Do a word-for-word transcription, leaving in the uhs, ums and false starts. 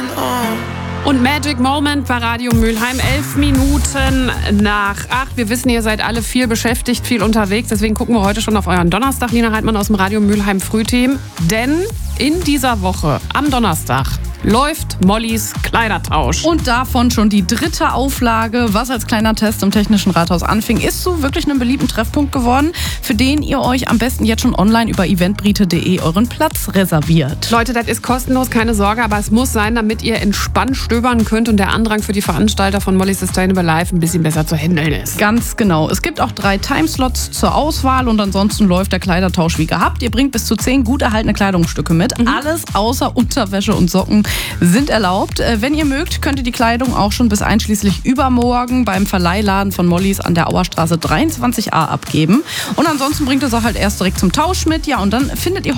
Und Magic Moment bei Radio Mülheim, elf Minuten nach acht. Wir wissen, ihr seid alle viel beschäftigt, viel unterwegs. Deswegen gucken wir heute schon auf euren Donnerstag. Lina Heidmann aus dem Radio Mülheim Frühteam. Denn in dieser Woche, am Donnerstag, läuft Mollys Kleidertausch. Und davon schon die dritte Auflage, was als kleiner Test im Technischen Rathaus anfing, ist so wirklich einen beliebten Treffpunkt geworden, für den ihr euch am besten jetzt schon online über eventbrite punkt de euren Platz reserviert. Leute, das ist kostenlos, keine Sorge, aber es muss sein, damit ihr entspannt stöbern könnt und der Andrang für die Veranstalter von Molly Sustainable Life ein bisschen besser zu handeln ist. Ganz genau. Es gibt auch drei Timeslots zur Auswahl und ansonsten läuft der Kleidertausch wie gehabt. Ihr bringt bis zu zehn gut erhaltene Kleidungsstücke mit. Mhm. Alles außer Unterwäsche und Socken sind erlaubt. Wenn ihr mögt, könnt ihr die Kleidung auch schon bis einschließlich übermorgen beim Verleihladen von Mollys an der Auerstraße dreiundzwanzig a abgeben. Und ansonsten bringt ihr es auch halt erst direkt zum Tausch mit. Ja, und dann findet ihr